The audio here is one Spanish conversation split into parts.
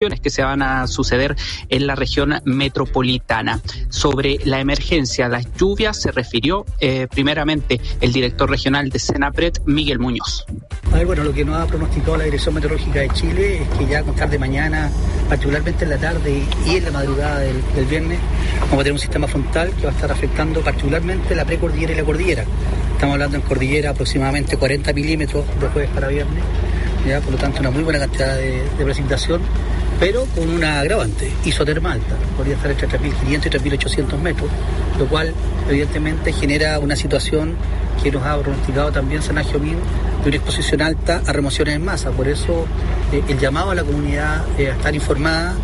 que se van a suceder en la región metropolitana. Sobre la emergencia, las lluvias, se refirió primeramente el director regional de Senapred, Miguel Muñoz. Bueno, lo que nos ha pronosticado la Dirección Meteorológica de Chile es que ya con tarde mañana, particularmente en la tarde y en la madrugada del viernes, vamos a tener un sistema frontal que va a estar afectando particularmente la precordillera y la cordillera. Estamos hablando en cordillera aproximadamente 40 milímetros de jueves para viernes, ¿ya? Por lo tanto una muy buena cantidad de precipitación, pero con una agravante, isoterma alta, podría estar entre 3.500 y 3.800 metros, lo cual evidentemente genera una situación que nos ha pronosticado también Senagio-Min de una exposición alta a remociones en masa. Por eso el llamado a la comunidad a estar informada,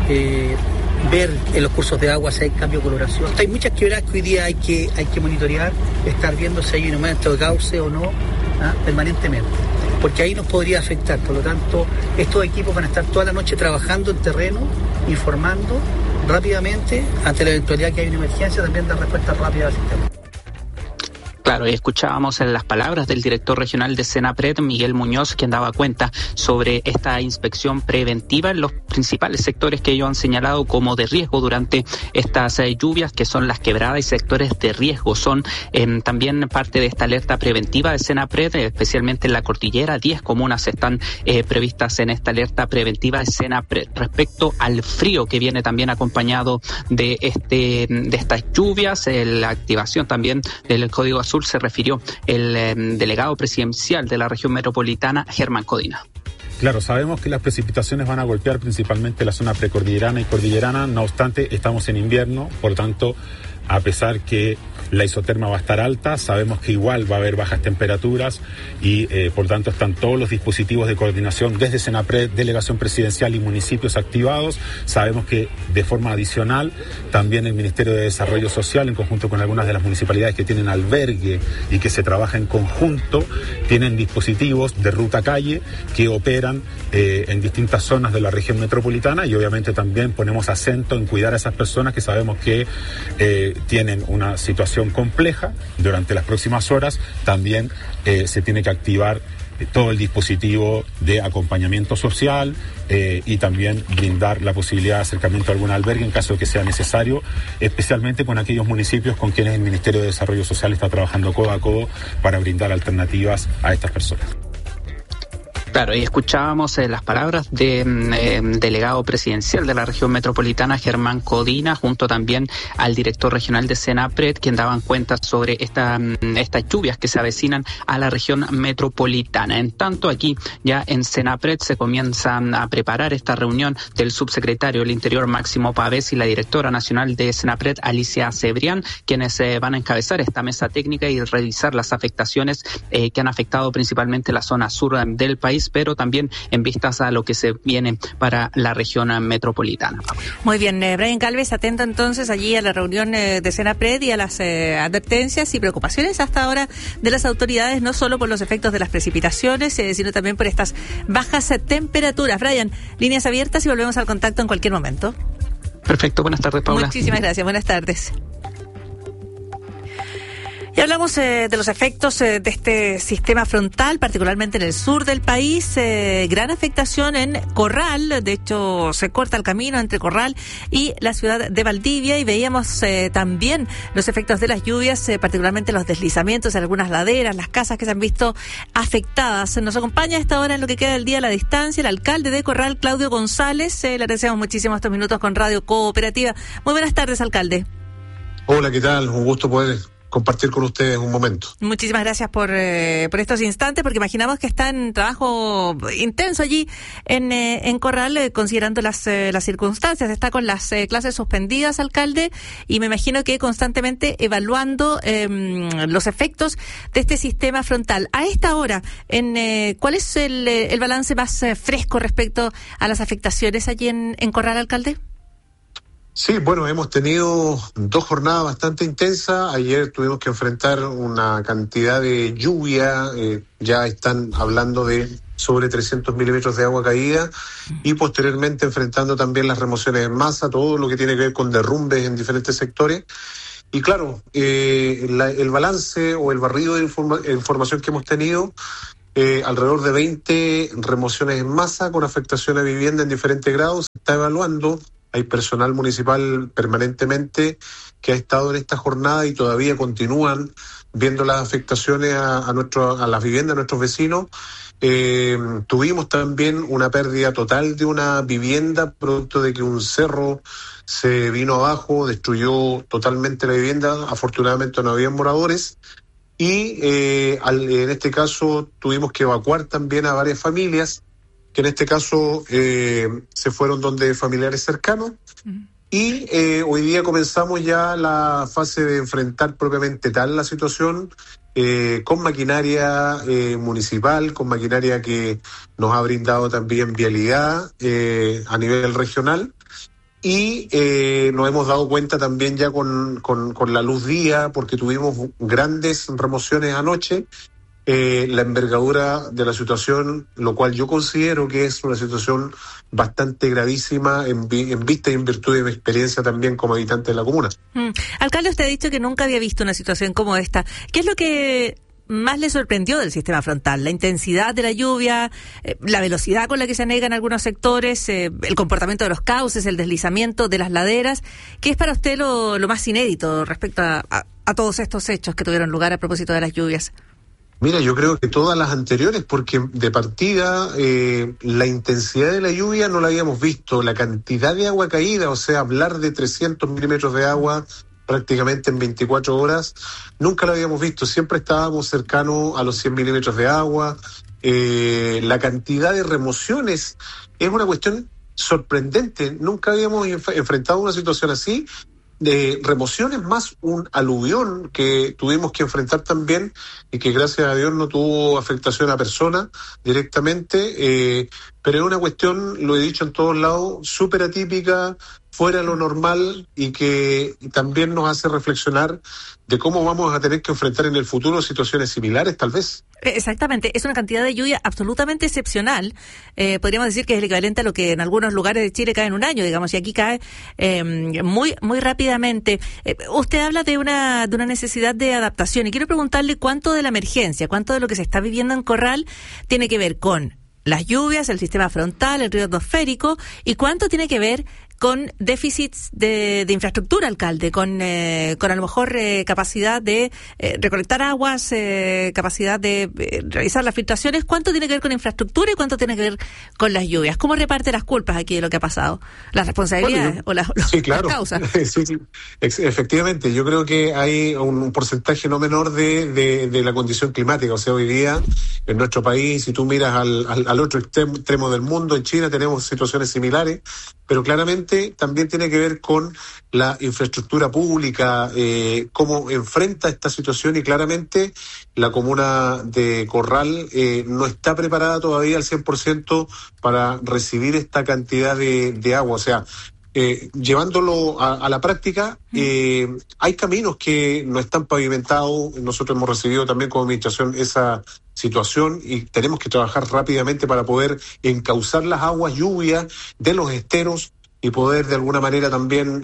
ver en los cursos de agua si hay cambio de coloración. Hay muchas quebradas que hoy día hay que monitorear, estar viendo si hay un aumento de cauce o no, permanentemente, porque ahí nos podría afectar. Por lo tanto, estos equipos van a estar toda la noche trabajando en terreno, informando rápidamente ante la eventualidad que hay una emergencia, también dar respuesta rápida al sistema. Claro, y escuchábamos en las palabras del director regional de Senapred, Miguel Muñoz, quien daba cuenta sobre esta inspección preventiva en los principales sectores que ellos han señalado como de riesgo durante estas lluvias, que son las quebradas y sectores de riesgo. Son también parte de esta alerta preventiva de Senapred, especialmente en la cordillera. 10 comunas están previstas en esta alerta preventiva de Senapred. Respecto al frío que viene también acompañado de estas lluvias, la activación también del Código Azul, se refirió el delegado presidencial de la región metropolitana, Germán Codina. Claro, sabemos que las precipitaciones van a golpear principalmente la zona precordillerana y cordillerana, no obstante, estamos en invierno, por tanto, a pesar que la isoterma va a estar alta, sabemos que igual va a haber bajas temperaturas y por tanto están todos los dispositivos de coordinación desde Senapred, delegación presidencial y municipios activados. Sabemos que de forma adicional también el Ministerio de Desarrollo Social, en conjunto con algunas de las municipalidades que tienen albergue y que se trabaja en conjunto, tienen dispositivos de ruta calle que operan en distintas zonas de la región metropolitana, y obviamente también ponemos acento en cuidar a esas personas que sabemos que tienen una situación compleja. Durante las próximas horas también se tiene que activar todo el dispositivo de acompañamiento social y también brindar la posibilidad de acercamiento a algún albergue en caso de que sea necesario, especialmente con aquellos municipios con quienes el Ministerio de Desarrollo Social está trabajando codo a codo para brindar alternativas a estas personas. Claro, y escuchábamos las palabras de delegado presidencial de la región metropolitana, Germán Codina, junto también al director regional de Senapred, quien daban cuenta sobre estas lluvias que se avecinan a la región metropolitana. En tanto, aquí ya en Senapred se comienzan a preparar esta reunión del subsecretario del Interior, Máximo Pavés, y la directora nacional de Senapred, Alicia Cebrián, quienes van a encabezar esta mesa técnica y revisar las afectaciones que han afectado principalmente la zona sur del país, pero también en vistas a lo que se viene para la región metropolitana. Muy bien, Brian Galvez, atento entonces allí a la reunión de Senapred y a las advertencias y preocupaciones hasta ahora de las autoridades, no solo por los efectos de las precipitaciones, sino también por estas bajas temperaturas. Brian, líneas abiertas y volvemos al contacto en cualquier momento. Perfecto, buenas tardes, Paula. Muchísimas gracias, buenas tardes. Y hablamos de los efectos de este sistema frontal, particularmente en el sur del país. Gran afectación en Corral. De hecho, se corta el camino entre Corral y la ciudad de Valdivia. Y veíamos también los efectos de las lluvias, particularmente los deslizamientos en algunas laderas, las casas que se han visto afectadas. Nos acompaña a esta hora, en lo que queda del día a la distancia, el alcalde de Corral, Claudio González. Le agradecemos muchísimo estos minutos con Radio Cooperativa. Muy buenas tardes, alcalde. Hola, ¿qué tal? Un gusto poder compartir con ustedes un momento. Muchísimas gracias por estos instantes, porque imaginamos que está en trabajo intenso allí en Corral, considerando las circunstancias. Está con las clases suspendidas, alcalde, y me imagino que constantemente evaluando los efectos de este sistema frontal. A esta hora, ¿cuál es el balance más fresco respecto a las afectaciones allí en Corral, alcalde? Sí, bueno, hemos tenido 2 jornadas bastante intensas. Ayer tuvimos que enfrentar una cantidad de lluvia, ya están hablando de sobre 300 milímetros de agua caída, y posteriormente enfrentando también las remociones en masa, todo lo que tiene que ver con derrumbes en diferentes sectores. Y claro, el balance o el barrido de información que hemos tenido alrededor de 20 remociones en masa con afectación a vivienda en diferentes grados. Se está evaluando, hay personal municipal permanentemente que ha estado en esta jornada y todavía continúan viendo las afectaciones a las viviendas de nuestros vecinos. Tuvimos también una pérdida total de una vivienda producto de que un cerro se vino abajo, destruyó totalmente la vivienda. Afortunadamente no había moradores y en este caso tuvimos que evacuar también a varias familias que en este caso se fueron donde familiares cercanos. Y hoy día comenzamos ya la fase de enfrentar propiamente tal la situación con maquinaria municipal, con maquinaria que nos ha brindado también vialidad a nivel regional. Y nos hemos dado cuenta también ya con la luz día, porque tuvimos grandes remociones anoche, la envergadura de la situación, lo cual yo considero que es una situación bastante gravísima en vista y en virtud de mi experiencia también como habitante de la comuna. Alcalde, usted ha dicho que nunca había visto una situación como esta. ¿Qué es lo que más le sorprendió del sistema frontal? ¿La intensidad de la lluvia, la velocidad con la que se anegan algunos sectores, el comportamiento de los cauces, el deslizamiento de las laderas? ¿Qué es para usted lo más inédito respecto a todos estos hechos que tuvieron lugar a propósito de las lluvias? Mira, yo creo que todas las anteriores, porque de partida la intensidad de la lluvia no la habíamos visto, la cantidad de agua caída, o sea, hablar de 300 milímetros de agua prácticamente en 24 horas, nunca lo habíamos visto, siempre estábamos cercanos a los 100 milímetros de agua. La cantidad de remociones es una cuestión sorprendente, nunca habíamos enfrentado una situación así, de remociones más un aluvión que tuvimos que enfrentar también y que gracias a Dios no tuvo afectación a personas directamente, pero es una cuestión, lo he dicho en todos lados, súper atípica, fuera de lo normal y que también nos hace reflexionar de cómo vamos a tener que enfrentar en el futuro situaciones similares, tal vez. Exactamente, es una cantidad de lluvia absolutamente excepcional. Podríamos decir que es el equivalente a lo que en algunos lugares de Chile cae en un año, digamos, y aquí cae muy rápidamente. Usted habla de una necesidad de adaptación y quiero preguntarle cuánto de la emergencia, cuánto de lo que se está viviendo en Corral tiene que ver con las lluvias, el sistema frontal, el río atmosférico, y cuánto tiene que ver con déficits de infraestructura, alcalde, con a lo mejor capacidad de recolectar aguas, capacidad de realizar las filtraciones. ¿Cuánto tiene que ver con infraestructura y cuánto tiene que ver con las lluvias? ¿Cómo reparte las culpas aquí de lo que ha pasado? ¿Las responsabilidades sí, claro. las causas? Sí, efectivamente, yo creo que hay un porcentaje no menor de la condición climática. O sea, hoy día en nuestro país, si tú miras al otro extremo del mundo, en China tenemos situaciones similares, pero claramente también tiene que ver con la infraestructura pública, cómo enfrenta esta situación, y claramente la comuna de Corral no está preparada todavía al 100% para recibir esta cantidad de agua. O sea, llevándolo a la práctica, hay caminos que no están pavimentados. Nosotros hemos recibido también como administración esa situación y tenemos que trabajar rápidamente para poder encauzar las aguas lluvias de los esteros y poder de alguna manera también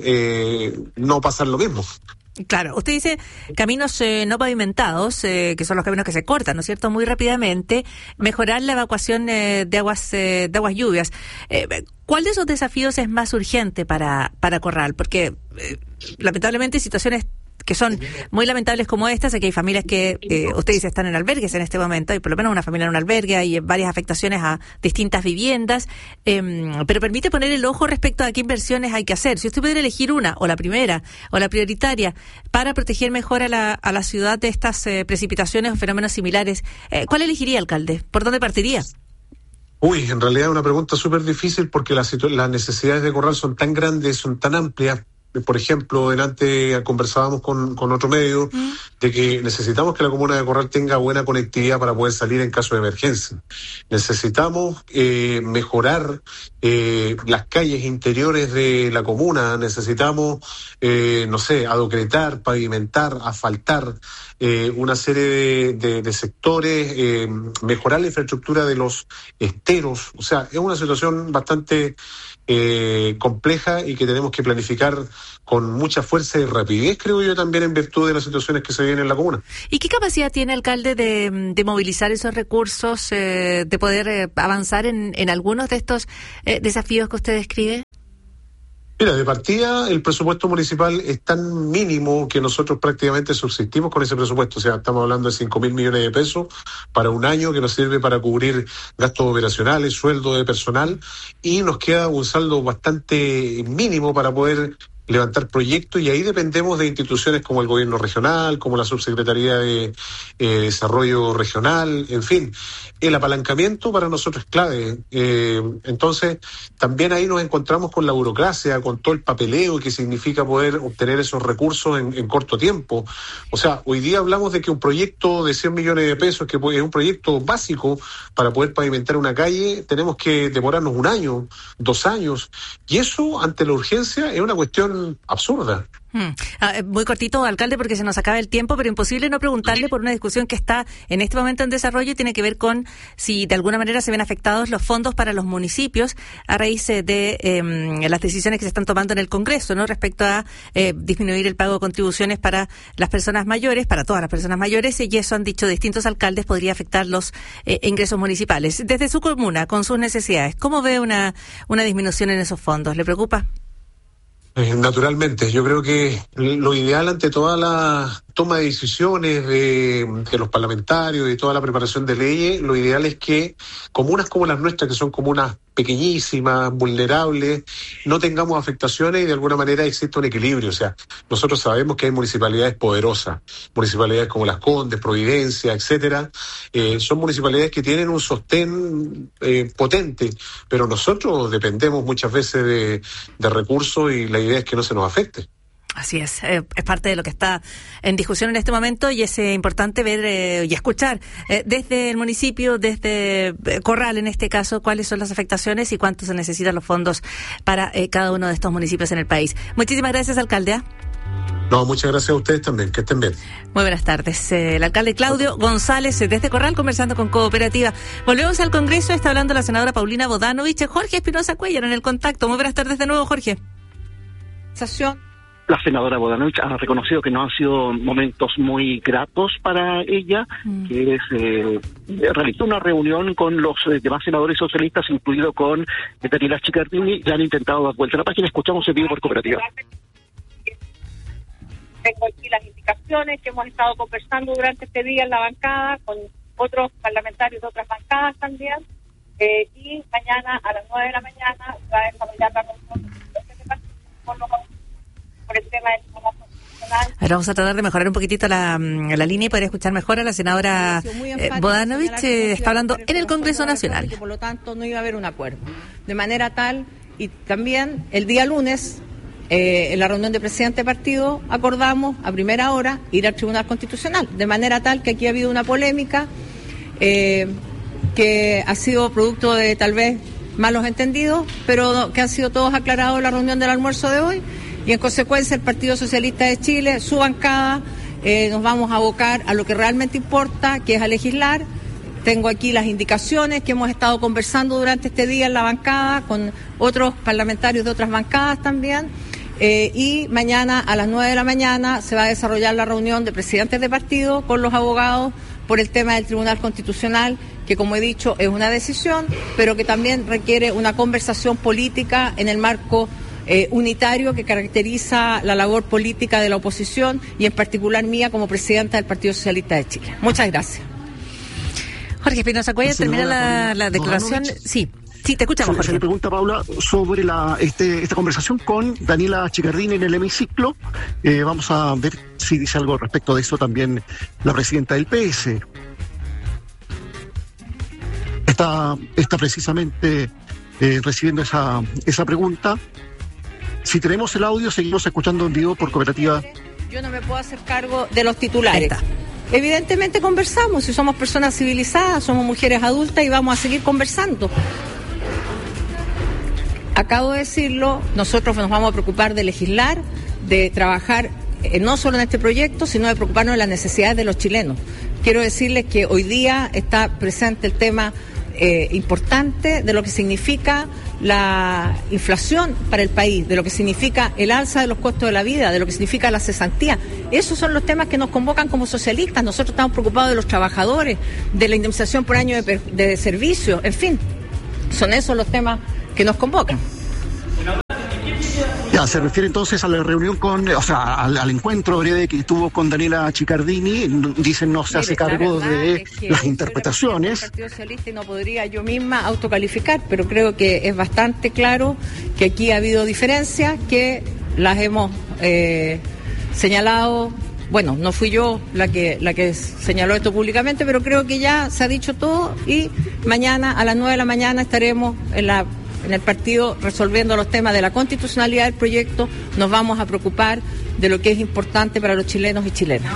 no pasar lo mismo. Claro, usted dice caminos no pavimentados, que son los caminos que se cortan, ¿no es cierto?, muy rápidamente, mejorar la evacuación de aguas lluvias. ¿Cuál de esos desafíos es más urgente para Corral? Porque lamentablemente situaciones que son muy lamentables como estas, aquí hay familias que, usted dice, están en albergues en este momento, hay por lo menos una familia en un albergue, hay varias afectaciones a distintas viviendas, pero permite poner el ojo respecto a qué inversiones hay que hacer. Si usted pudiera elegir una, o la primera, o la prioritaria, para proteger mejor a la ciudad de estas precipitaciones o fenómenos similares, ¿cuál elegiría, alcalde? ¿Por dónde partiría? En realidad es una pregunta súper difícil porque las necesidades de Corral son tan grandes, son tan amplias. Por ejemplo, delante conversábamos con otro medio de que necesitamos que la comuna de Corral tenga buena conectividad para poder salir en caso de emergencia. Necesitamos mejorar las calles interiores de la comuna, necesitamos, adocretar, pavimentar, asfaltar una serie de sectores, mejorar la infraestructura de los esteros. O sea, es una situación bastante compleja y que tenemos que planificar con mucha fuerza y rapidez, creo yo, también en virtud de las situaciones que se vienen en la comuna. ¿Y qué capacidad tiene, alcalde, de movilizar esos recursos, de poder avanzar en algunos de estos desafíos que usted describe? Mira, de partida el presupuesto municipal es tan mínimo que nosotros prácticamente subsistimos con ese presupuesto. O sea, estamos hablando de 5.000 millones de pesos para un año que nos sirve para cubrir gastos operacionales, sueldo de personal, y nos queda un saldo bastante mínimo para poder levantar proyectos, y ahí dependemos de instituciones como el gobierno regional, como la subsecretaría de desarrollo regional, en fin. El apalancamiento para nosotros es clave. Entonces, también ahí nos encontramos con la burocracia, con todo el papeleo que significa poder obtener esos recursos en corto tiempo. O sea, hoy día hablamos de que un proyecto de 100 millones de pesos, que es un proyecto básico para poder pavimentar una calle, tenemos que demorarnos 1 año, 2 años, y eso, ante la urgencia, es una cuestión absurda. Muy cortito, alcalde, porque se nos acaba el tiempo, pero imposible no preguntarle por una discusión que está en este momento en desarrollo y tiene que ver con si de alguna manera se ven afectados los fondos para los municipios a raíz de las decisiones que se están tomando en el Congreso, ¿no? Respecto a disminuir el pago de contribuciones para las personas mayores, para todas las personas mayores, y eso han dicho distintos alcaldes, podría afectar los ingresos municipales. Desde su comuna, con sus necesidades, ¿cómo ve una disminución en esos fondos? ¿Le preocupa? Naturalmente, yo creo que lo ideal ante toda la toma de decisiones de los parlamentarios y toda la preparación de leyes, lo ideal es que comunas como las nuestras, que son comunas pequeñísimas, vulnerables, no tengamos afectaciones y de alguna manera existe un equilibrio. O sea, nosotros sabemos que hay municipalidades poderosas, municipalidades como Las Condes, Providencia, etcétera, son municipalidades que tienen un sostén potente, pero nosotros dependemos muchas veces de recursos, y la idea es que no se nos afecte. Así es parte de lo que está en discusión en este momento, y es importante ver y escuchar desde el municipio, desde Corral en este caso, cuáles son las afectaciones y cuánto se necesitan los fondos para cada uno de estos municipios en el país. Muchísimas gracias, alcalde. No, muchas gracias a ustedes también, que estén bien. Muy buenas tardes. El alcalde Claudio González desde Corral conversando con Cooperativa. Volvemos al Congreso, está hablando la senadora Paulina Bodanovich. Jorge Espinosa Cuellar en el contacto. Muy buenas tardes de nuevo, Jorge. La senadora Bodanovich ha reconocido que no han sido momentos muy gratos para ella, que realizó una reunión con los demás senadores socialistas, incluido con Daniela Chickardini, y han intentado dar vuelta a la página. Escuchamos el video por Cooperativa. Tengo aquí las indicaciones que hemos estado conversando durante este día en la bancada, con otros parlamentarios de otras bancadas también, y mañana a las 9 de la mañana va a desarrollar la reunión por el tema del Tribunal Constitucional. Ahora vamos a tratar de mejorar un poquitito la línea y poder escuchar mejor a la senadora Bodanovich. Está hablando en el Congreso Nacional. Que por lo tanto no iba a haber un acuerdo. De manera tal, y también el día lunes, en la reunión de presidente de partido, acordamos a primera hora ir al Tribunal Constitucional. De manera tal que aquí ha habido una polémica que ha sido producto de tal vez malos entendidos, pero que han sido todos aclarados en la reunión del almuerzo de hoy. Y en consecuencia el Partido Socialista de Chile, su bancada, nos vamos a abocar a lo que realmente importa, que es a legislar. Tengo aquí las indicaciones que hemos estado conversando durante este día en la bancada con otros parlamentarios de otras bancadas también. Y mañana a las 9 de la mañana se va a desarrollar la reunión de presidentes de partido con los abogados por el tema del Tribunal Constitucional, que como he dicho es una decisión, pero que también requiere una conversación política en el marco unitario que caracteriza la labor política de la oposición y en particular mía como presidenta del Partido Socialista de Chile. Muchas gracias. Jorge Espinosa Cuellar, termina la declaración. Sí, te escuchamos, Jorge. Se le pregunta, Paula, sobre esta conversación con Daniela Chickardini en el hemiciclo. Vamos a ver si dice algo respecto de eso también la presidenta del PS. Está precisamente recibiendo esa pregunta. Si tenemos el audio, seguimos escuchando en vivo por Cooperativa. Yo no me puedo hacer cargo de los titulares. Evidentemente conversamos, si somos personas civilizadas, somos mujeres adultas y vamos a seguir conversando. Acabo de decirlo, nosotros nos vamos a preocupar de legislar, de trabajar no solo en este proyecto, sino de preocuparnos de las necesidades de los chilenos. Quiero decirles que hoy día está presente el tema importante de lo que significa la inflación para el país, de lo que significa el alza de los costos de la vida, de lo que significa la cesantía. Esos son los temas que nos convocan como socialistas. Nosotros estamos preocupados de los trabajadores, de la indemnización por año de servicio, en fin, son esos los temas que nos convocan. Ya, se refiere entonces a la reunión al encuentro breve que tuvo con Daniela Chiccardini. Dicen no se hace cargo de las interpretaciones. El Partido Socialista, y no podría yo misma autocalificar, pero creo que es bastante claro que aquí ha habido diferencias que las hemos señalado. Bueno, no fui yo la que señaló esto públicamente, pero creo que ya se ha dicho todo y mañana a las 9 de la mañana estaremos en el partido resolviendo los temas de la constitucionalidad del proyecto. Nos vamos a preocupar de lo que es importante para los chilenos y chilenas.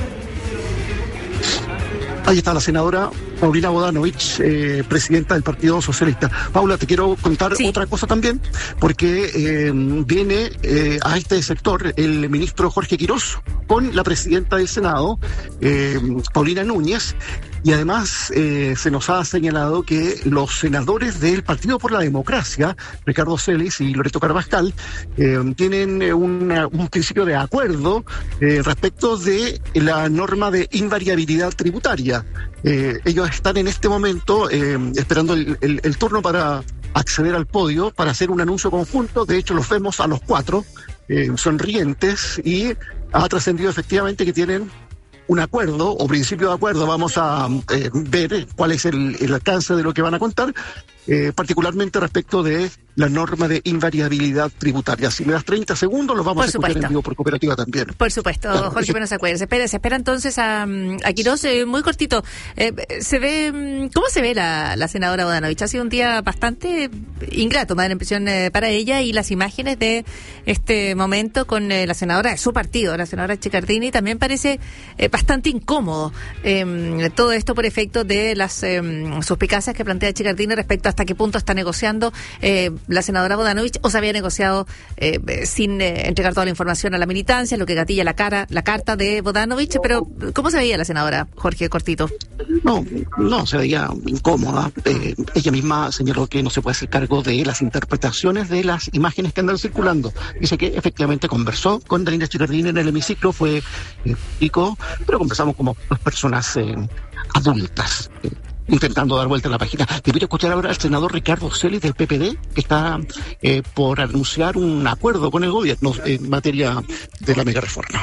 Ahí está la senadora Paulina Bodanovich, presidenta del Partido Socialista. Paula, te quiero contar otra cosa también, porque viene a este sector el ministro Jorge Quirós con la presidenta del Senado, Paulina Núñez, y además se nos ha señalado que los senadores del Partido por la Democracia, Ricardo Celis y Loreto Carvajal, tienen un principio de acuerdo respecto de la norma de invariabilidad tributaria. Ellos están en este momento esperando el turno para acceder al podio, para hacer un anuncio conjunto. De hecho, los vemos a los cuatro sonrientes, y ha trascendido efectivamente que tienen un acuerdo o principio de acuerdo. Vamos a ver cuál es el alcance de lo que van a contar, particularmente respecto de la norma de invariabilidad tributaria. Si me das 30 segundos, los vamos a escuchar en vivo por Cooperativa también. Por supuesto, claro, Jorge, pero no se acuerda. Se espera entonces a Quirós, muy cortito. ¿Cómo se ve la senadora Bodanovich? Ha sido un día bastante ingrato, me da la impresión, para ella, y las imágenes de este momento con la senadora de su partido, la senadora Chiccardini, también parece bastante incómodo. Todo esto por efecto de las suspicacias que plantea Chiccardini respecto a hasta qué punto está negociando la senadora Bodanovich, o se había negociado sin entregar toda la información a la militancia, lo que gatilla la carta de Bodanovich. Pero ¿cómo se veía la senadora, Jorge, cortito? No, se veía incómoda. Ella misma señaló que no se puede hacer cargo de las interpretaciones de las imágenes que andan circulando. Dice que efectivamente conversó con Daniela Chiccardini en el hemiciclo, fue pico, pero conversamos como dos personas adultas, intentando dar vuelta a la página. Te voy a escuchar ahora al senador Ricardo Celis del PPD, que está por anunciar un acuerdo con el gobierno en materia de la megareforma.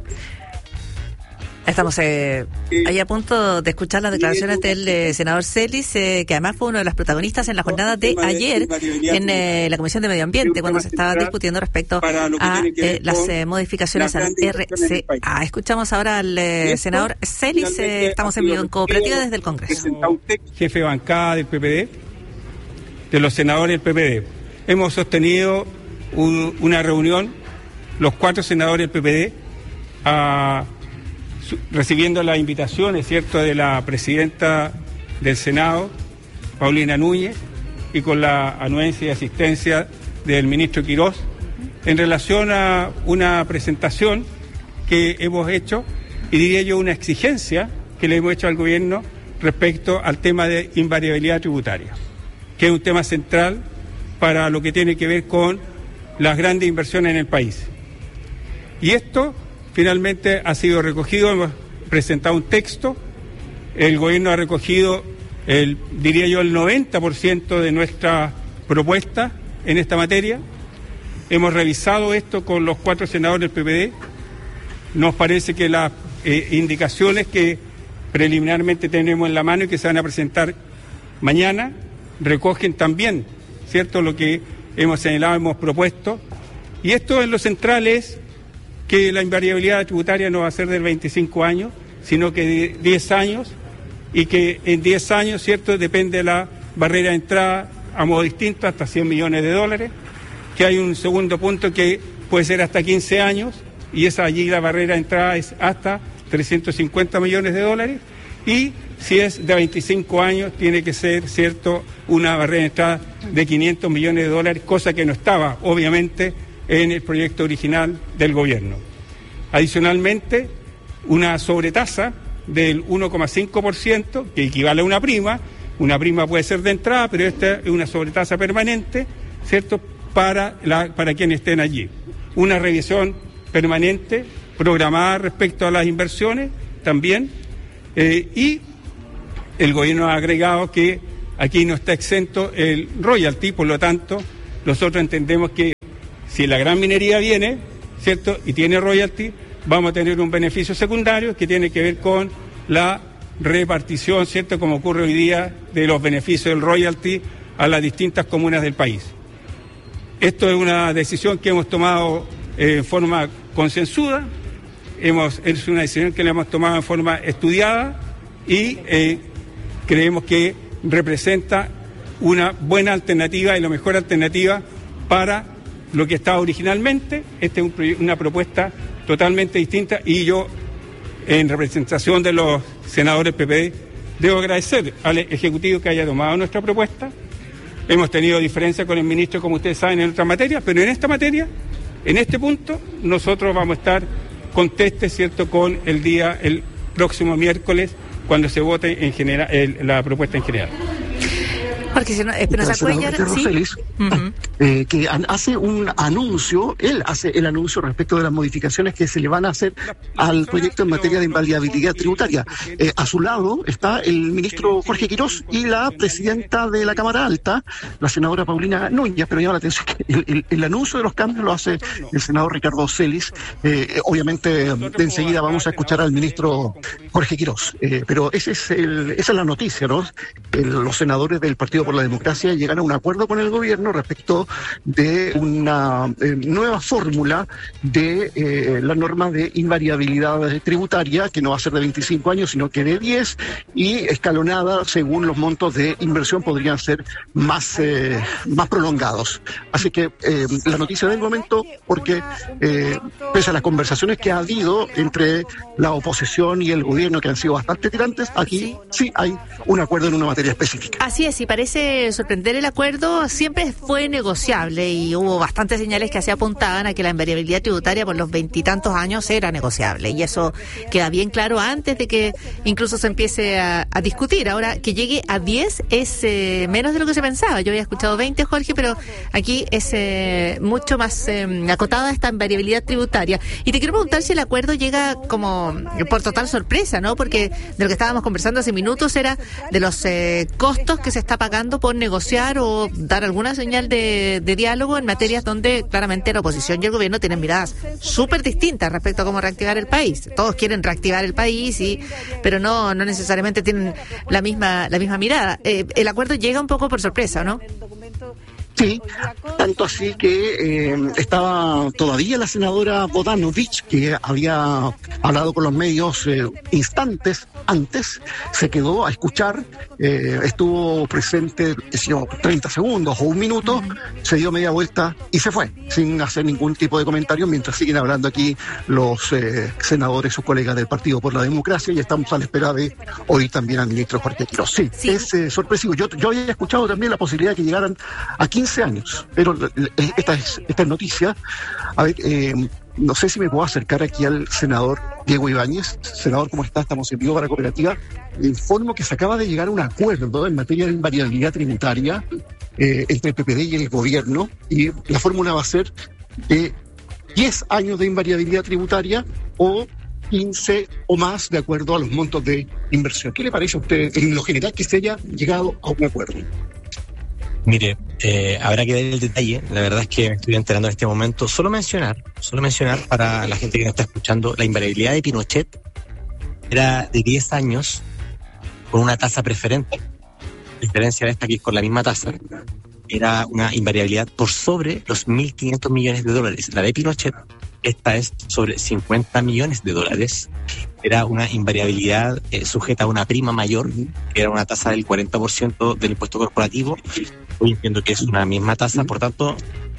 Estamos ahí a punto de escuchar las declaraciones del senador Celis, que además fue uno de los protagonistas en la jornada de ayer en la Comisión de Medio Ambiente, cuando se estaba discutiendo respecto a las modificaciones al RCA. Escuchamos ahora al senador Celis. Estamos en vivo en Cooperativa desde el Congreso. Jefe de bancada del PPD, de los senadores del PPD. Hemos sostenido una reunión, los 4 senadores del PPD, recibiendo las invitaciones, ¿cierto?, de la presidenta del Senado, Paulina Núñez, y con la anuencia y asistencia del ministro Quirós, en relación a una presentación que hemos hecho, y diría yo una exigencia que le hemos hecho al gobierno respecto al tema de invariabilidad tributaria, que es un tema central para lo que tiene que ver con las grandes inversiones en el país. Y esto finalmente ha sido recogido, hemos presentado un texto, el gobierno ha recogido, diría yo, el 90% de nuestra propuesta en esta materia. Hemos revisado esto con los 4 senadores del PPD. Nos parece que las indicaciones que preliminarmente tenemos en la mano y que se van a presentar mañana recogen también, ¿cierto?, lo que hemos señalado, hemos propuesto. Y esto en lo central es que la invariabilidad tributaria no va a ser de 25 años, sino que de 10 años, y que en 10 años, ¿cierto?, depende de la barrera de entrada a modo distinto, hasta $100 millones, que hay un segundo punto que puede ser hasta 15 años, y allí la barrera de entrada es hasta $350 millones, y si es de 25 años tiene que ser, ¿cierto?, una barrera de entrada de $500 millones, cosa que no estaba, obviamente, en el proyecto original del gobierno. Adicionalmente, una sobretasa del 1,5%, que equivale a una prima, Una prima puede ser de entrada, pero esta es una sobretasa permanente, ¿cierto?, para quienes estén allí. Una revisión permanente, programada respecto a las inversiones también, y el gobierno ha agregado que aquí no está exento el royalty, por lo tanto, nosotros entendemos que si la gran minería viene, ¿cierto?, y tiene royalty, vamos a tener un beneficio secundario que tiene que ver con la repartición, ¿cierto?, como ocurre hoy día, de los beneficios del royalty a las distintas comunas del país. Esto es una decisión que hemos tomado en forma consensuada, es una decisión que la hemos tomado en forma estudiada y creemos que representa una buena alternativa y la mejor alternativa para lo que estaba originalmente. Esta es una propuesta totalmente distinta y yo, en representación de los senadores PPD, debo agradecer al Ejecutivo que haya tomado nuestra propuesta. Hemos tenido diferencias con el ministro, como ustedes saben, en otras materias, pero en esta materia, en este punto, nosotros vamos a estar contestes, ¿cierto?, con el próximo miércoles, cuando se vote en general la propuesta en general. Jorge Espinosa Cuéllar, ¿sí? Que hace un anuncio, él hace el anuncio respecto de las modificaciones que se le van a hacer al proyecto en materia de invalidabilidad tributaria. A su lado está el ministro Jorge Quirós y la presidenta de la Cámara Alta, la senadora Paulina Núñez, pero llama la atención que el anuncio de los cambios lo hace el senador Ricardo Celis. Obviamente, enseguida vamos a escuchar al ministro Jorge Quirós, pero esa es la noticia, ¿no? Los senadores del Partido por la Democracia llegan a un acuerdo con el gobierno respecto de una nueva fórmula de la norma de invariabilidad tributaria, que no va a ser de 25 años, sino que de 10, y escalonada según los montos de inversión podrían ser más prolongados. Así que la noticia del momento, porque pese a las conversaciones que ha habido entre la oposición y el gobierno, que han sido bastante tirantes, aquí sí hay un acuerdo en una materia específica. Así es, y parece sorprender el acuerdo. Siempre fue negociable y hubo bastantes señales que así apuntaban a que la invariabilidad tributaria por los 20 y tantos años era negociable, y eso queda bien claro antes de que incluso se empiece a discutir. Ahora, que llegue a 10 es menos de lo que se pensaba. Yo había escuchado 20, Jorge, pero aquí es mucho más acotada esta invariabilidad tributaria. Y te quiero preguntar si el acuerdo llega como por total sorpresa, ¿no? Porque de lo que estábamos conversando hace minutos era de los costos que se está pagando por negociar o dar alguna señal de diálogo en materias donde claramente la oposición y el gobierno tienen miradas súper distintas respecto a cómo reactivar el país. Todos quieren reactivar el país, pero no necesariamente tienen la misma mirada. El acuerdo llega un poco por sorpresa, ¿no? Sí, tanto así que estaba todavía la senadora Bodanovich, que había hablado con los medios instantes antes, se quedó a escuchar, estuvo presente 30 segundos o un minuto, se dio media vuelta y se fue, sin hacer ningún tipo de comentario, mientras siguen hablando aquí los senadores, sus colegas del Partido por la Democracia, y estamos a la espera de oír también al ministro Jorge Quirós. Sí. Es sorpresivo. Yo había escuchado también la posibilidad de que llegaran a 15 años, pero esta es noticia. A ver, no sé si me puedo acercar aquí al senador Diego Ibáñez. Senador, ¿cómo está? Estamos en vivo para Cooperativa. Le informo que se acaba de llegar a un acuerdo en materia de invariabilidad tributaria entre el PPD y el gobierno, y la fórmula va a ser 10 años de invariabilidad tributaria o 15 o más, de acuerdo a los montos de inversión. ¿Qué le parece a usted, en lo general, que se haya llegado a un acuerdo? Mire, habrá que ver el detalle. La verdad es que me estoy enterando en este momento. Solo mencionar para la gente que nos está escuchando, la invariabilidad de Pinochet era de 10 años con una tasa preferente. La diferencia de esta, que es con la misma tasa, era una invariabilidad por sobre los 1.500 millones de dólares. La de Pinochet, esta es sobre 50 millones de dólares. Era una invariabilidad sujeta a una prima mayor, que era una tasa del 40% del impuesto corporativo. Hoy entiendo que es una misma tasa, por tanto,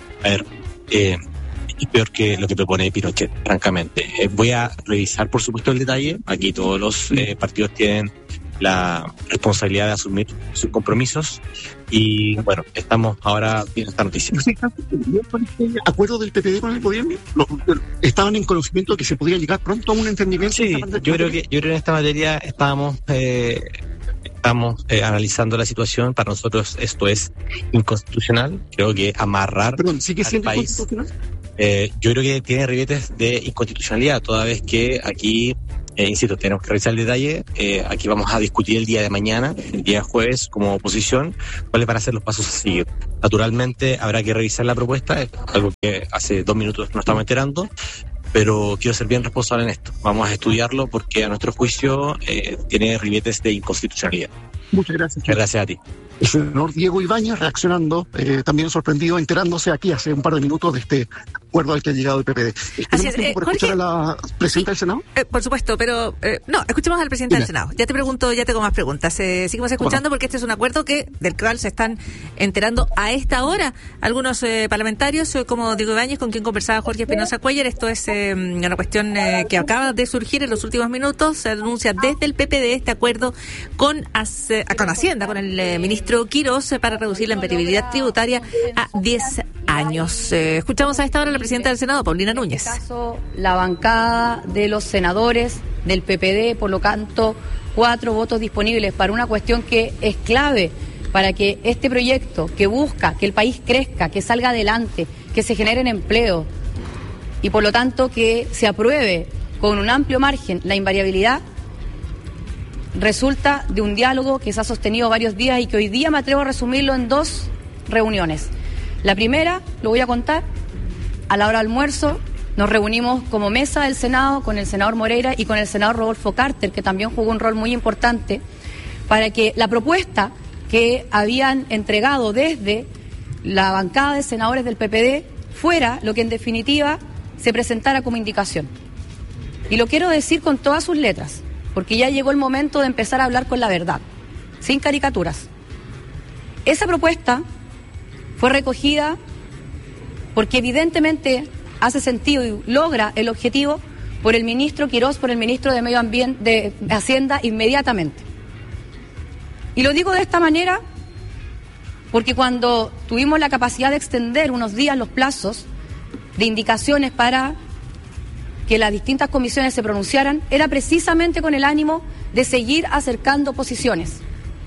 es peor que lo que propone Pinochet, francamente. Voy a revisar, por supuesto, el detalle. Aquí todos los partidos tienen la responsabilidad de asumir sus compromisos, y bueno, estamos ahora viendo esta noticia. ¿Acuerdo del PPD con el gobierno? ¿Estaban en conocimiento de que se podía llegar pronto a un entendimiento? Sí, yo creo que en esta materia estábamos estamos analizando la situación. Para nosotros esto es inconstitucional. Creo que amarrar ¿sigue siendo al país, inconstitucional? Yo creo que tiene ribetes de inconstitucionalidad, toda vez que aquí, insisto, tenemos que revisar el detalle. Aquí vamos a discutir el día de mañana, el día jueves, como oposición, cuáles van a ser los pasos a seguir. Naturalmente habrá que revisar la propuesta, algo que hace 2 minutos nos estamos enterando, pero quiero ser bien responsable en esto. Vamos a estudiarlo porque a nuestro juicio tiene ribetes de inconstitucionalidad. Muchas gracias. Muchas gracias a ti. El senador Diego Ibáñez reaccionando, también sorprendido, enterándose aquí hace un par de minutos de este acuerdo al que ha llegado el PPD. Así es, ¿Por Jorge, escuchar a la presidenta del Senado? Por supuesto, pero no, escuchemos al presidente del Senado. Ya te pregunto, ya tengo más preguntas. Seguimos escuchando porque este es un acuerdo del cual se están enterando a esta hora algunos parlamentarios, como Diego Ibáñez, con quien conversaba Jorge Espinosa Cuéllar. Esto es una cuestión que acaba de surgir en los últimos minutos. Se anuncia desde el PPD este acuerdo con Hacienda, con el ministro Quirós, para reducir la impedibilidad tributaria a 10 años. Escuchamos a esta hora a la presidenta del Senado, Paulina Núñez. En este caso, la bancada de los senadores del PPD, por lo tanto, 4 votos disponibles para una cuestión que es clave para que este proyecto, que busca que el país crezca, que salga adelante, que se generen empleos y por lo tanto que se apruebe con un amplio margen la invariabilidad, resulta de un diálogo que se ha sostenido varios días y que hoy día me atrevo a resumirlo en 2 reuniones. La primera, lo voy a contar, a la hora del almuerzo nos reunimos como mesa del Senado con el senador Moreira y con el senador Rodolfo Carter, que también jugó un rol muy importante, para que la propuesta que habían entregado desde la bancada de senadores del PPD fuera lo que en definitiva se presentara como indicación. Y lo quiero decir con todas sus letras, porque ya llegó el momento de empezar a hablar con la verdad, sin caricaturas. Esa propuesta fue recogida porque evidentemente hace sentido y logra el objetivo por el ministro Quirós, por el ministro de Medio Ambiente, de Hacienda, inmediatamente. Y lo digo de esta manera porque cuando tuvimos la capacidad de extender unos días los plazos de indicaciones para que las distintas comisiones se pronunciaran, era precisamente con el ánimo de seguir acercando posiciones.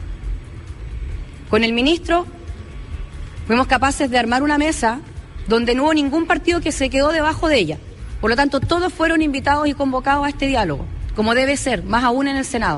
Con el ministro fuimos capaces de armar una mesa donde no hubo ningún partido que se quedó debajo de ella. Por lo tanto, todos fueron invitados y convocados a este diálogo, como debe ser, más aún en el Senado.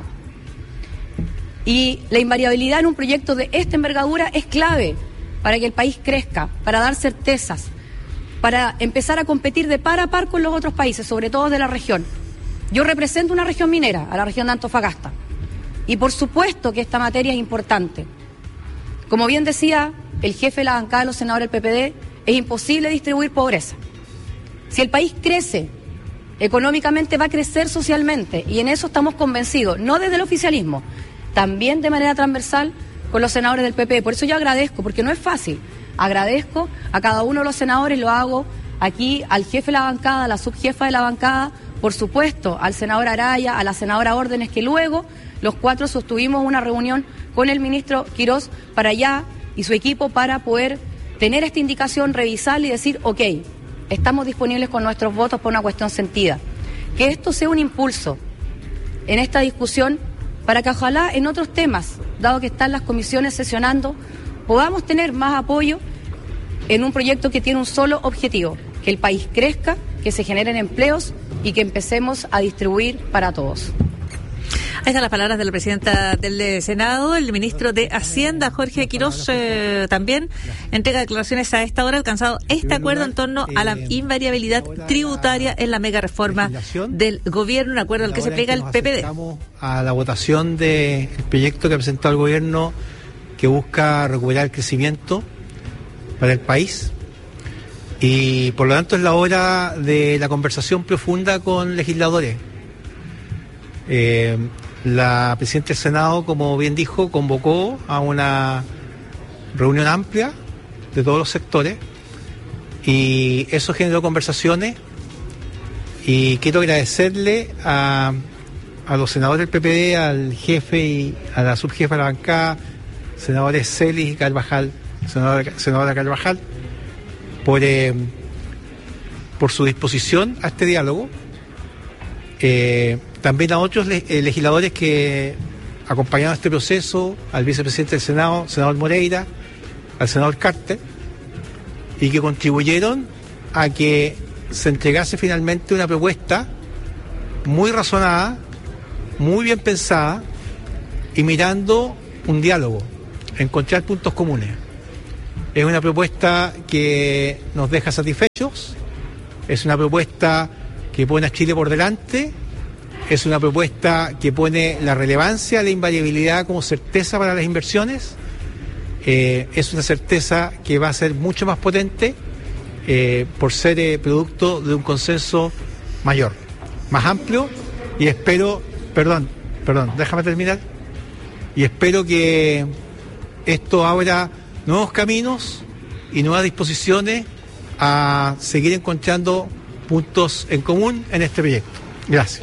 Y la invariabilidad en un proyecto de esta envergadura es clave para que el país crezca, para dar certezas, para empezar a competir de par a par con los otros países, sobre todo de la región. Yo represento una región minera, a la región de Antofagasta, y por supuesto que esta materia es importante. Como bien decía el jefe de la bancada de los senadores del PPD, es imposible distribuir pobreza. Si el país crece económicamente, va a crecer socialmente, y en eso estamos convencidos, no desde el oficialismo, también de manera transversal con los senadores del PP. Por eso yo agradezco, porque no es fácil. Agradezco a cada uno de los senadores, lo hago aquí al jefe de la bancada, a la subjefa de la bancada, por supuesto, al senador Araya, a la senadora Órdenes, que luego los 4 sostuvimos una reunión con el ministro Quirós para allá y su equipo para poder tener esta indicación, revisarla y decir, ok, estamos disponibles con nuestros votos por una cuestión sentida. Que esto sea un impulso en esta discusión para que ojalá en otros temas, dado que están las comisiones sesionando, podamos tener más apoyo en un proyecto que tiene un solo objetivo, que el país crezca, que se generen empleos y que empecemos a distribuir para todos. Ahí están las palabras de la presidenta del Senado. El ministro de Hacienda, Jorge Quirós, también entrega declaraciones a esta hora, alcanzado este acuerdo en torno a la invariabilidad tributaria en la mega reforma del gobierno, un acuerdo al que se plega el PPD. Estamos a la votación del proyecto que ha presentado el gobierno, que busca recuperar el crecimiento para el país, y por lo tanto es la hora de la conversación profunda con legisladores. La presidenta del Senado, como bien dijo, convocó a una reunión amplia de todos los sectores y eso generó conversaciones, y quiero agradecerle a los senadores del PPD, al jefe y a la subjefa de la bancada, senadores Celis y Carvajal, senadora Carvajal, por su disposición a este diálogo. También a otros legisladores que acompañado este proceso al vicepresidente del Senado, senador Moreira, al senador Carter, y que contribuyeron a que se entregase finalmente una propuesta muy razonada, muy bien pensada y mirando un diálogo, encontrar puntos comunes. Es una propuesta que nos deja satisfechos, es una propuesta que pone a Chile por delante, es una propuesta que pone la relevancia de la invariabilidad como certeza para las inversiones, es una certeza que va a ser mucho más potente por ser producto de un consenso mayor, más amplio, y espero, perdón, déjame terminar, y espero que esto abra nuevos caminos y nuevas disposiciones a seguir encontrando puntos en común en este proyecto. Gracias.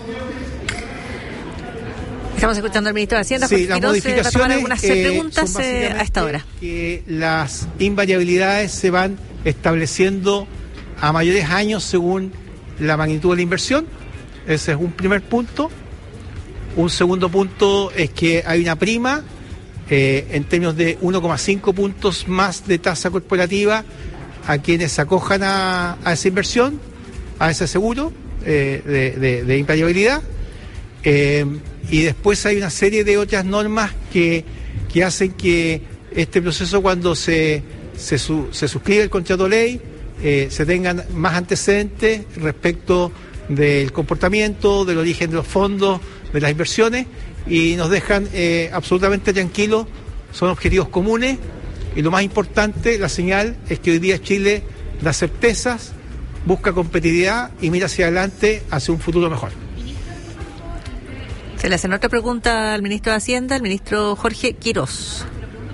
Estamos escuchando al ministro de Hacienda, sí, Jorge Quiroz, va a tomar algunas preguntas a esta hora. Que las invariabilidades se van estableciendo a mayores años según la magnitud de la inversión. Ese es un primer punto. Un segundo punto es que hay una prima en términos de 1,5 puntos más de tasa corporativa a quienes se acojan a esa inversión, a ese seguro de invariabilidad. Y después hay una serie de otras normas que hacen que este proceso, cuando se suscribe el contrato de ley, se tengan más antecedentes respecto del comportamiento, del origen de los fondos, de las inversiones, y nos dejan absolutamente tranquilos. Son objetivos comunes, y lo más importante, la señal, es que hoy día Chile da certezas, busca competitividad y mira hacia adelante, hacia un futuro mejor. Se le hacen otra pregunta al ministro de Hacienda, el ministro Jorge Quiroz.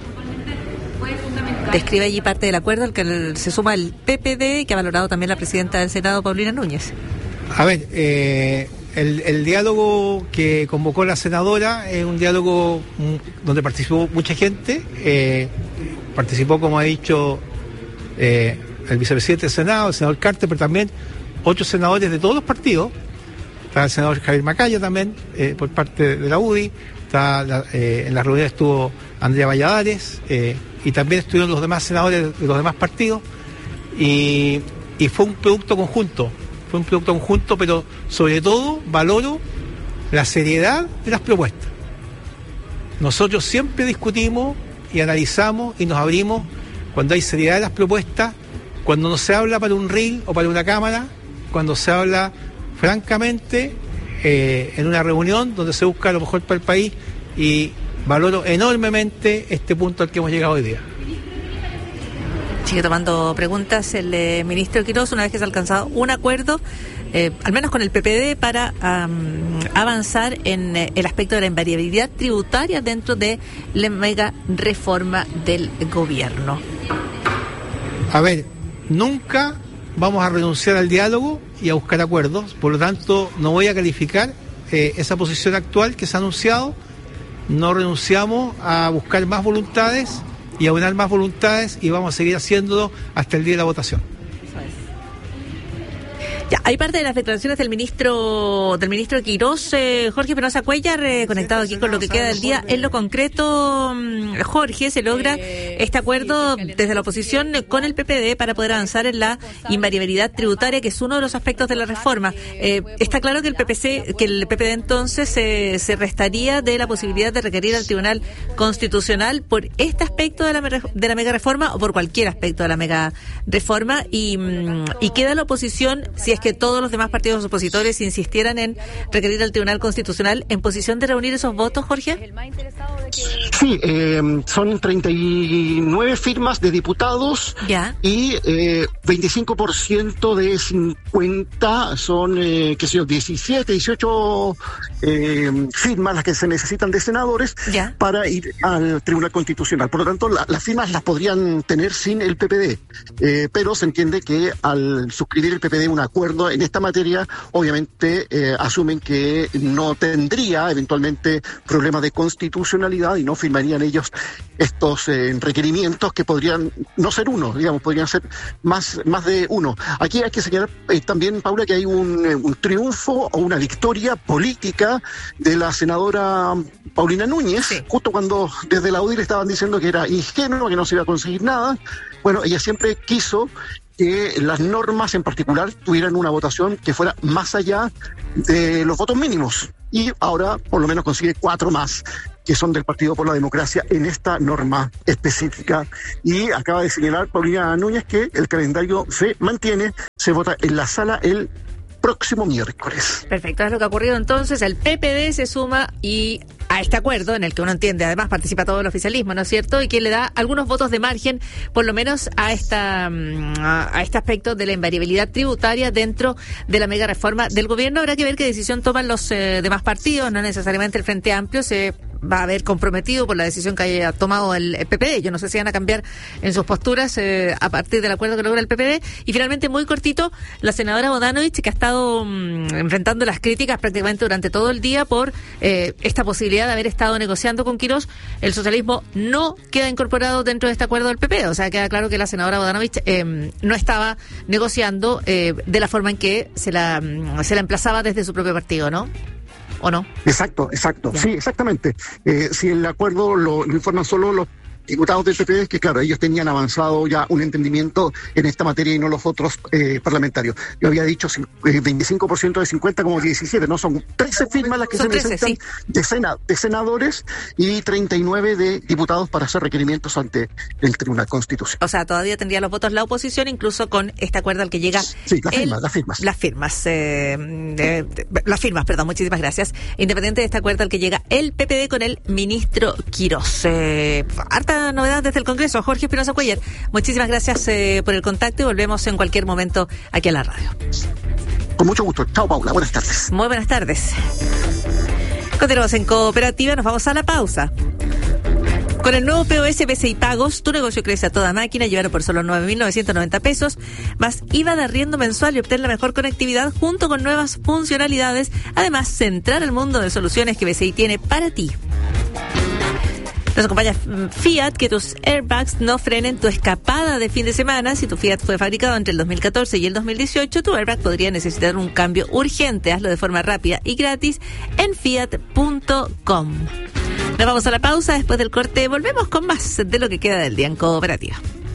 Describe allí parte del acuerdo al que se suma el PPD y que ha valorado también la presidenta del Senado, Paulina Núñez. A ver, el diálogo que convocó la senadora es un diálogo donde participó mucha gente. Participó, como ha dicho, el vicepresidente del Senado, el senador Carter, pero también otros senadores de todos los partidos. Está el senador Javier Macaya también, por parte de la UDI. En la reunión estuvo Andrea Valladares, y también estuvieron los demás senadores de los demás partidos. Y fue un producto conjunto. Pero sobre todo valoro la seriedad de las propuestas. Nosotros siempre discutimos y analizamos y nos abrimos cuando hay seriedad de las propuestas, cuando no se habla para un reel o para una cámara, cuando se habla francamente en una reunión donde se busca lo mejor para el país, y valoro enormemente este punto al que hemos llegado hoy día. Sigue tomando preguntas el ministro Quiroz, una vez que se ha alcanzado un acuerdo, al menos con el PPD, para avanzar en el aspecto de la invariabilidad tributaria dentro de la mega reforma del gobierno. A ver, nunca vamos a renunciar al diálogo y a buscar acuerdos, por lo tanto no voy a calificar esa posición actual que se ha anunciado. No renunciamos a buscar más voluntades y a unir más voluntades, y vamos a seguir haciéndolo hasta el día de la votación. Ya, hay parte de las declaraciones del ministro Quiroz, Jorge Penosa Cuellar, conectado aquí con lo que queda del día. En lo concreto, Jorge, se logra este acuerdo desde la oposición con el PPD para poder avanzar en la invariabilidad tributaria, que es uno de los aspectos de la reforma. Está claro que el PPD entonces se restaría de la posibilidad de requerir al Tribunal Constitucional por este aspecto de la mega reforma, o por cualquier aspecto de la mega reforma, y queda la oposición, si es que todos los demás partidos opositores insistieran en requerir al Tribunal Constitucional, en posición de reunir esos votos, Jorge. Sí, son 39 firmas de diputados. Ya. Y 25% de 50 son, 17, 18 firmas las que se necesitan de senadores. Ya. Para ir al Tribunal Constitucional. Por lo tanto, las firmas las podrían tener sin el PPD, pero se entiende que al suscribir el PPD un acuerdo acuerdo en esta materia, obviamente asumen que no tendría eventualmente problemas de constitucionalidad y no firmarían ellos estos requerimientos que podrían no ser uno, digamos, podrían ser más de uno. Aquí hay que señalar también, Paula, que hay un triunfo o una victoria política de la senadora Paulina Núñez, sí. Justo cuando desde la UDI le estaban diciendo que era ingenuo, que no se iba a conseguir nada. Bueno, ella siempre quiso que las normas en particular tuvieran una votación que fuera más allá de los votos mínimos. Y ahora por lo menos consigue 4 más, que son del Partido por la Democracia en esta norma específica. Y acaba de señalar Paulina Núñez que el calendario se mantiene, se vota en la sala el próximo miércoles. Perfecto, es lo que ha ocurrido entonces. El PPD se suma y a este acuerdo, en el que uno entiende, además participa todo el oficialismo, ¿no es cierto? Y que le da algunos votos de margen, por lo menos a este aspecto de la invariabilidad tributaria dentro de la mega reforma del gobierno. Habrá que ver qué decisión toman los demás partidos, no necesariamente el Frente Amplio se va a haber comprometido por la decisión que haya tomado el PPD. Yo no sé si van a cambiar en sus posturas a partir del acuerdo que logra el PPD. Y finalmente, muy cortito, la senadora Bodanovich, que ha estado enfrentando las críticas prácticamente durante todo el día por esta posibilidad de haber estado negociando con Quirós. El socialismo no queda incorporado dentro de este acuerdo del PPD. O sea, queda claro que la senadora Bodanovich no estaba negociando de la forma en que se la emplazaba desde su propio partido, ¿no? ¿O no? Exacto. Ya. Sí, exactamente. Si el acuerdo lo informan solo los diputados del PP, es que claro, ellos tenían avanzado ya un entendimiento en esta materia y no los otros parlamentarios. Yo había dicho 25% de 50 como 17, ¿no? Son 13 firmas las que se necesitan, sí. de senadores y 39 de diputados para hacer requerimientos ante el Tribunal Constitucional. O sea, todavía tendría los votos la oposición, incluso con este acuerdo al que llega... Sí, las firmas, perdón, muchísimas gracias. Independiente de este acuerdo al que llega el PPD con el ministro Quirós. Harta novedad desde el Congreso. Jorge Espinosa Cuellar, muchísimas gracias por el contacto y volvemos en cualquier momento aquí a la radio. Con mucho gusto. Chao, Paula. Buenas tardes. Muy buenas tardes. Continuamos en Cooperativa, nos vamos a la pausa. Con el nuevo POS BCI Pagos, tu negocio crece a toda máquina. Llévalo por solo 9.990 pesos, más IVA de arriendo mensual y obtén la mejor conectividad junto con nuevas funcionalidades. Además, centrar el mundo de soluciones que BCI tiene para ti. Nos acompaña Fiat, que tus airbags no frenen tu escapada de fin de semana. Si tu Fiat fue fabricado entre el 2014 y el 2018, tu airbag podría necesitar un cambio urgente. Hazlo de forma rápida y gratis en fiat.com. Nos vamos a la pausa. Después del corte volvemos con más de lo que queda del día en Cooperativa.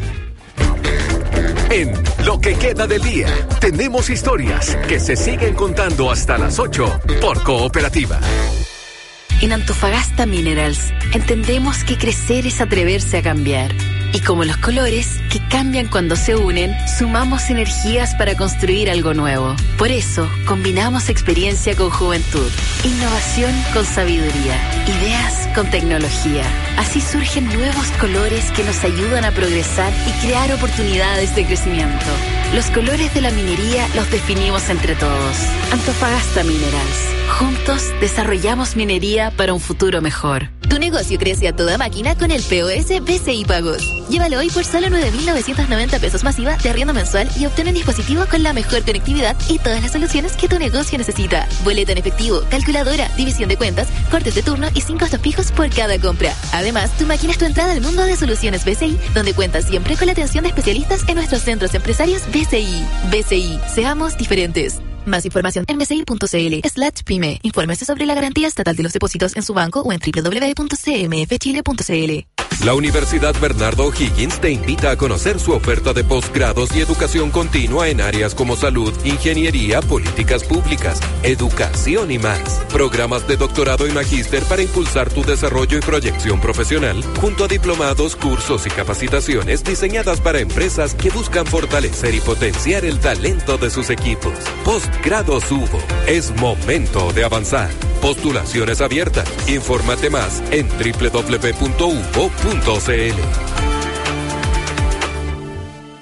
En Lo que queda del día, tenemos historias que se siguen contando hasta las 8 por Cooperativa. En Antofagasta Minerals entendemos que crecer es atreverse a cambiar. Y como los colores, que cambian cuando se unen, sumamos energías para construir algo nuevo. Por eso, combinamos experiencia con juventud, innovación con sabiduría, ideas con tecnología. Así surgen nuevos colores que nos ayudan a progresar y crear oportunidades de crecimiento. Los colores de la minería los definimos entre todos. Antofagasta Minerals. Juntos desarrollamos minería para un futuro mejor. Tu negocio crece a toda máquina con el POS BCI Pagos. Llévalo hoy por solo 9.990 pesos masiva de arriendo mensual y obtén un dispositivo con la mejor conectividad y todas las soluciones que tu negocio necesita. Boleto en efectivo, calculadora, división de cuentas, cortes de turno y 5 costos fijos por cada compra. Además, tu máquina es tu entrada al mundo de soluciones BCI, donde cuentas siempre con la atención de especialistas en nuestros centros empresarios BCI. BCI, seamos diferentes. Más información en bci.cl/pyme. Infórmese sobre la garantía estatal de los depósitos en su banco o en www.cmfchile.cl. La Universidad Bernardo O'Higgins te invita a conocer su oferta de posgrados y educación continua en áreas como salud, ingeniería, políticas públicas, educación y más. Programas de doctorado y magíster para impulsar tu desarrollo y proyección profesional, junto a diplomados, cursos y capacitaciones diseñadas para empresas que buscan fortalecer y potenciar el talento de sus equipos. Postgrados UBO. Es momento de avanzar. Postulaciones abiertas. Infórmate más en www.ubo.cl.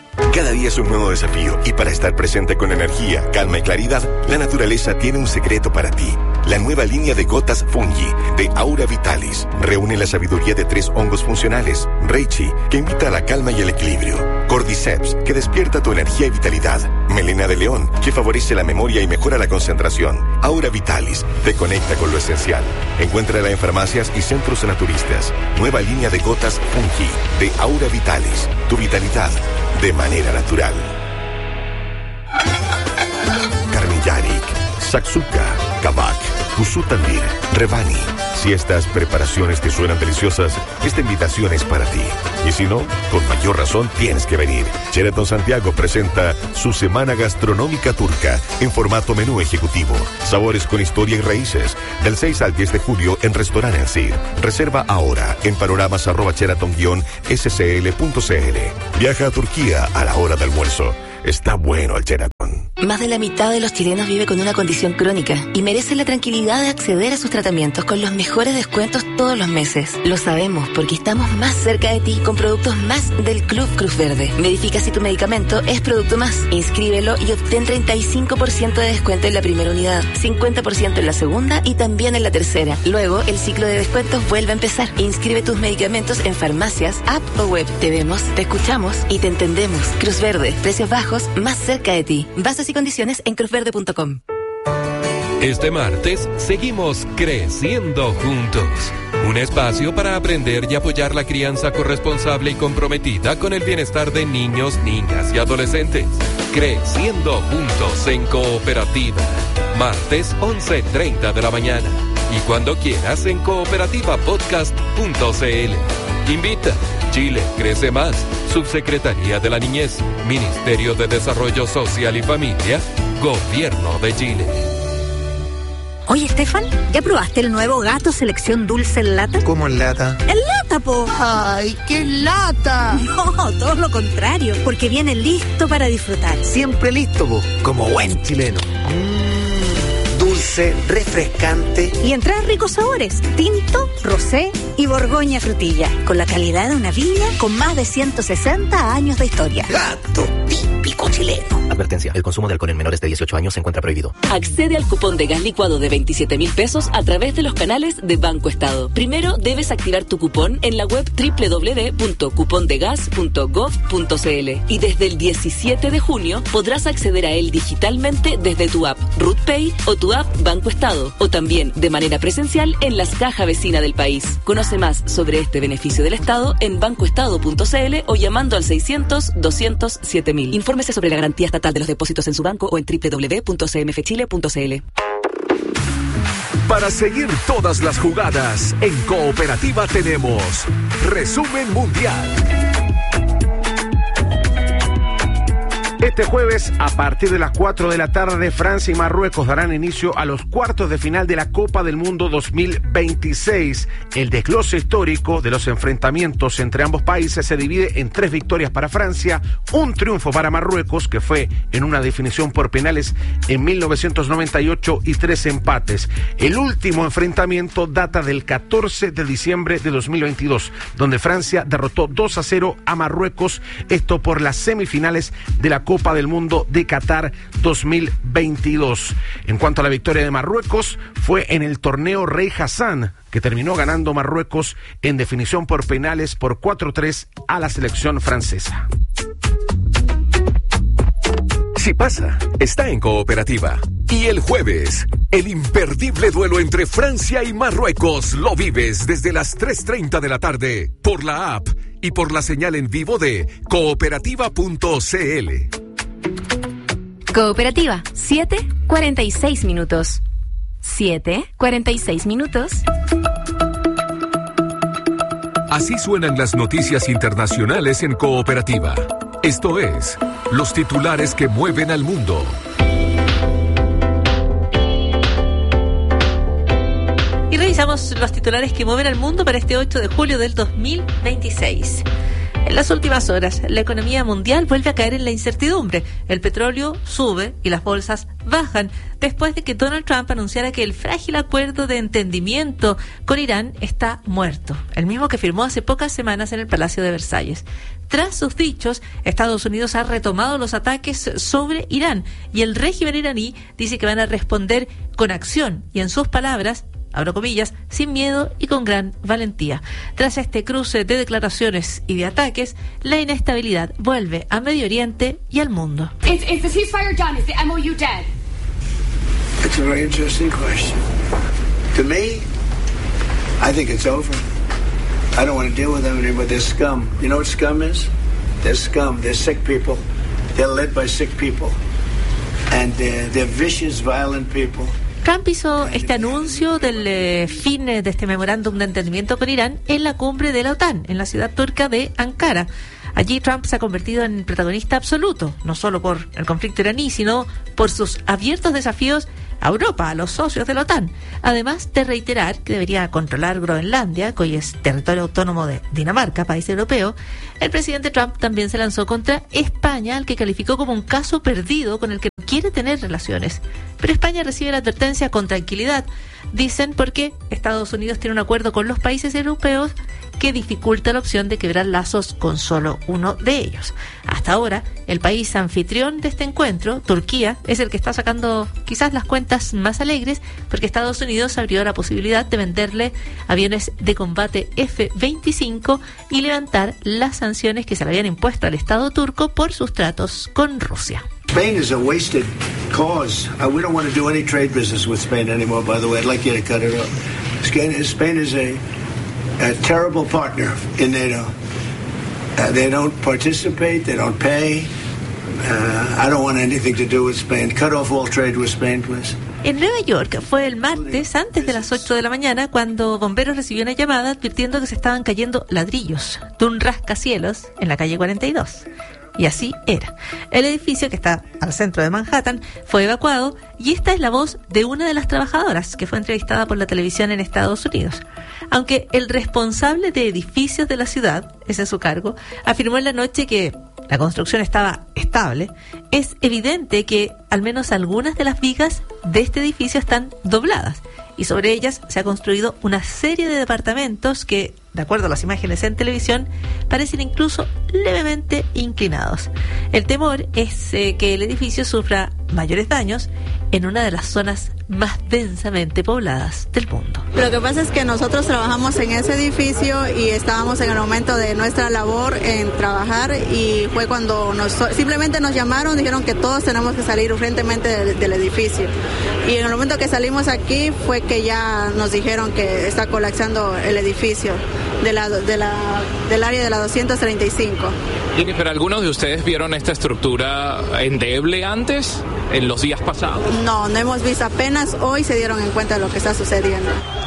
Cada día es un nuevo desafío y para estar presente con energía, calma y claridad, la naturaleza tiene un secreto para ti. La nueva línea de gotas Fungi de Aura Vitalis reúne la sabiduría de 3 hongos funcionales. Reishi, que invita a la calma y el equilibrio. Cordyceps, que despierta tu energía y vitalidad. Melena de león, que favorece la memoria y mejora la concentración. Aura Vitalis, te conecta con lo esencial. Encuéntrala en farmacias y centros naturistas. Nueva línea de gotas Fungi de Aura Vitalis. Tu vitalidad de manera natural. Karmiyarik, Saksuka, Kabak, Kusutandir, Revani. Si estas preparaciones te suenan deliciosas, esta invitación es para ti. Y si no, con mayor razón tienes que venir. Sheraton Santiago presenta su Semana Gastronómica Turca en formato menú ejecutivo. Sabores con historia y raíces. Del 6 al 10 de julio en Restaurant Ensir. Reserva ahora en panoramas@sheraton-scl.cl. Viaja a Turquía a la hora de almuerzo. Está bueno el Sheraton. Más de la mitad de los chilenos vive con una condición crónica y merece la tranquilidad de acceder a sus tratamientos con los mejores descuentos todos los meses. Lo sabemos porque estamos más cerca de ti con productos más del Club Cruz Verde. Verifica si tu medicamento es producto más. Inscríbelo y obtén 35% de descuento en la primera unidad, 50% en la segunda y también en la tercera. Luego, el ciclo de descuentos vuelve a empezar. Inscribe tus medicamentos en farmacias, app o web. Te vemos, te escuchamos y te entendemos. Cruz Verde, precios bajos, más cerca de ti. Bases y condiciones en cruzverde.com. Este martes seguimos creciendo juntos. Un espacio para aprender y apoyar la crianza corresponsable y comprometida con el bienestar de niños, niñas y adolescentes. Creciendo juntos en Cooperativa. Martes 11:30 de la mañana. Y cuando quieras en cooperativapodcast.cl. Invita. Chile crece más. Subsecretaría de la Niñez. Ministerio de Desarrollo Social y Familia. Gobierno de Chile. Oye, Estefan, ¿ya probaste el nuevo Gato Selección Dulce en lata? ¿Cómo en lata? ¡En lata, po! ¡Ay, qué lata! No, todo lo contrario, porque viene listo para disfrutar. Siempre listo, po, como buen chileno. Dulce, refrescante. Y en 3 ricos sabores: tinto, rosé y borgoña frutilla, con la calidad de una viña con más de 160 años de historia. Gato típico chileno. Advertencia, el consumo de alcohol en menores de 18 años se encuentra prohibido. Accede al cupón de gas licuado de 27.000 pesos a través de los canales de Banco Estado. Primero debes activar tu cupón en la web www.cupondegas.gov.cl y desde el 17 de junio podrás acceder a él digitalmente desde tu app RutPay o tu app Banco Estado, o también de manera presencial en las cajas vecinas del país. Conoce más sobre este beneficio del Estado en bancoestado.cl o llamando al 600-200-7000. Infórmese sobre la garantía estatal de los depósitos en su banco o en www.cmfchile.cl. Para seguir todas las jugadas, en Cooperativa tenemos Resumen Mundial. Este jueves, a partir de las 4 de la tarde, Francia y Marruecos darán inicio a los cuartos de final de la Copa del Mundo 2026. El desglose histórico de los enfrentamientos entre ambos países se divide en 3 victorias para Francia, un triunfo para Marruecos, que fue en una definición por penales en 1998, y 3 empates. El último enfrentamiento data del 14 de diciembre de 2022, donde Francia derrotó 2-0 a Marruecos, esto por las semifinales de la Copa del Mundo de Qatar 2022. En cuanto a la victoria de Marruecos, fue en el torneo Rey Hassan, que terminó ganando Marruecos en definición por penales por 4-3 a la selección francesa. Si pasa, está en Cooperativa. Y el jueves, el imperdible duelo entre Francia y Marruecos lo vives desde las 3:30 de la tarde por la app y por la señal en vivo de cooperativa.cl. Cooperativa, 7:46 minutos. 7:46 minutos. Así suenan las noticias internacionales en Cooperativa. Esto es, los titulares que mueven al mundo. Y revisamos los titulares que mueven al mundo para este 8 de julio del 2026. En las últimas horas, la economía mundial vuelve a caer en la incertidumbre. El petróleo sube y las bolsas bajan después de que Donald Trump anunciara que el frágil acuerdo de entendimiento con Irán está muerto, el mismo que firmó hace pocas semanas en el Palacio de Versalles. Tras sus dichos, Estados Unidos ha retomado los ataques sobre Irán y el régimen iraní dice que van a responder con acción y, en sus palabras, abro comillas, sin miedo y con gran valentía. Tras este cruce de declaraciones y de ataques, la inestabilidad vuelve a Medio Oriente y al mundo. Is the ceasefire done? Is the MOU dead? It's a very interesting question. To me, I think it's over. I don't want to deal with them anymore. They're scum. You know what scum is? They're scum. They're sick people. They're led by sick people. And they're vicious, violent people. Trump hizo este anuncio del fin de este memorándum de entendimiento con Irán en la cumbre de la OTAN, en la ciudad turca de Ankara. Allí Trump se ha convertido en protagonista absoluto, no solo por el conflicto iraní, sino por sus abiertos desafíos a Europa, a los socios de la OTAN. Además de reiterar que debería controlar Groenlandia, que hoy es territorio autónomo de Dinamarca, país europeo, el presidente Trump también se lanzó contra España, al que calificó como un caso perdido con el que no quiere tener relaciones. Pero España recibe la advertencia con tranquilidad, dicen, porque Estados Unidos tiene un acuerdo con los países europeos que dificulta la opción de quebrar lazos con solo uno de ellos. Hasta ahora, el país anfitrión de este encuentro, Turquía, es el que está sacando quizás las cuentas más alegres, porque Estados Unidos abrió la posibilidad de venderle aviones de combate F-25 y levantar las sanciones que se le habían impuesto al Estado turco por sus tratos con Rusia. Spain is a wasted cause. We don't want to do any trade business with Spain anymore, by the way. I'd like you to cut it off. Spain is a terrible partner in NATO. They don't participate, they don't pay. I don't want anything to do with Spain. Cut off all trade with Spain, please. En Nueva York fue el martes, antes de las 8 de la mañana, cuando bomberos recibió una llamada advirtiendo que se estaban cayendo ladrillos de un rascacielos en la calle 42. Y así era. El edificio, que está al centro de Manhattan, fue evacuado, y esta es la voz de una de las trabajadoras que fue entrevistada por la televisión en Estados Unidos. Aunque el responsable de edificios de la ciudad, ese es su cargo, afirmó en la noche que la construcción estaba estable, es evidente que al menos algunas de las vigas de este edificio están dobladas, y sobre ellas se ha construido una serie de departamentos que, de acuerdo a las imágenes en televisión, parecen incluso levemente inclinados. El temor es que el edificio sufra mayores daños en una de las zonas más densamente pobladas del mundo. Lo que pasa es que nosotros trabajamos en ese edificio y estábamos en el momento de nuestra labor en trabajar, y fue cuando simplemente nos llamaron, dijeron que todos tenemos que salir urgentemente del edificio. Y en el momento que salimos aquí fue que ya nos dijeron que está colapsando el edificio del área de la 235. Pero ¿algunos de ustedes vieron esta estructura endeble antes, en los días pasados? No hemos visto, apenas hoy se dieron en cuenta de lo que está sucediendo.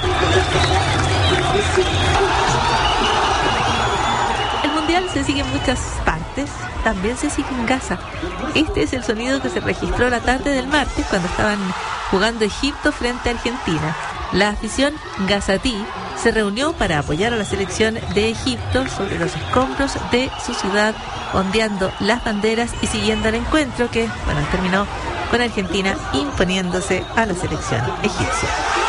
El mundial se sigue en muchas partes, también se sigue en Gaza. Este es el sonido que se registró la tarde del martes cuando estaban jugando Egipto frente a Argentina. La afición gazatí se reunió para apoyar a la selección de Egipto sobre los escombros de su ciudad, ondeando las banderas y siguiendo el encuentro que, terminó con Argentina imponiéndose a la selección egipcia.